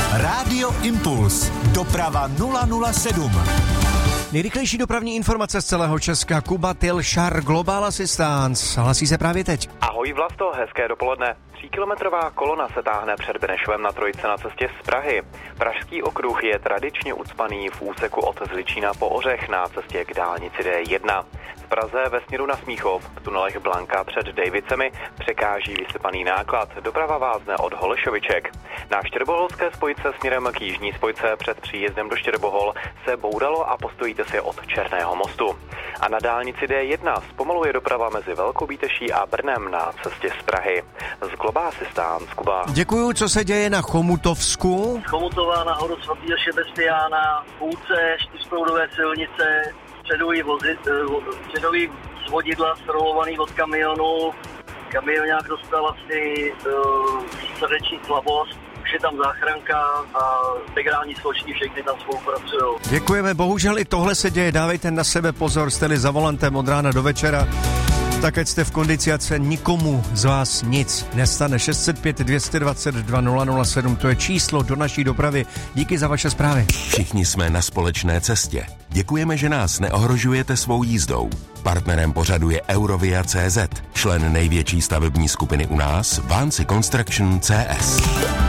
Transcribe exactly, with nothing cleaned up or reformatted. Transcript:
Rádio Impuls. Doprava nula nula sedm. Nejrychlejší dopravní informace z celého Česka. Kuba Tilšar, Global Assistance. Hlasí se právě teď. Ahoj Vlasto, hezké dopoledne. Tříkilometrová kolona se táhne před Benešovem na Trojce na cestě z Prahy. Pražský okruh je tradičně ucpaný v úseku od Zličína po Ořech na cestě k dálnici D jedna. V Praze ve směru na Smíchov v tunelech Blanka před Dejvicemi překáží vysypaný náklad. Doprava vázne od Holešoviček. Na štěrboholské spojce směrem k jižní spojce před příjezdem do Štěrbohol se bouralo a postojíte si od Černého mostu. A na dálnici D jedna zpomaluje doprava mezi Velkou Bíteší a Brnem na cestě z Prahy. Z Global Assistance, Kuba. Děkuju, co se děje na Chomutovsku? Z Chomutova nahoru svatého Šebestiána, v půlce čtyřproudové silnice, předový, vozit, předový svodidla strolovaný od kamionu. Kamionák dostal asi uh, srdeční slabost, už je tam záchranka a integrální složky, všechny tam spolupracují. Děkujeme, bohužel i tohle se děje, dávejte na sebe pozor, jste-li za volantem od rána do večera. Tak ať jste v kondici, ať se nikomu z vás nic nestane. šest set pět dvě dva dva nula nula sedm, to je číslo do naší dopravy. Díky za vaše zprávy. Všichni jsme na společné cestě. Děkujeme, že nás neohrožujete svou jízdou. Partnerem pořadu je Eurovia tečka cé zet, člen největší stavební skupiny u nás, Vanci Construction C S.